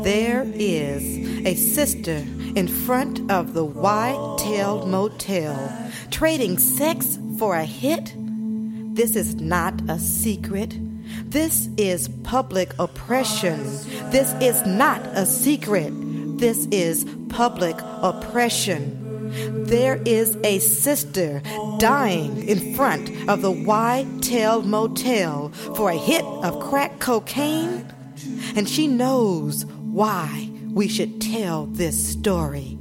There is a sister in front of the white-tailed motel trading sex for a hit. This is not a secret. This is public oppression. This is not a secret. This is public oppression. There is a sister dying in front of the white-tailed motel for a hit of crack cocaine, and she knows why we should tell this story.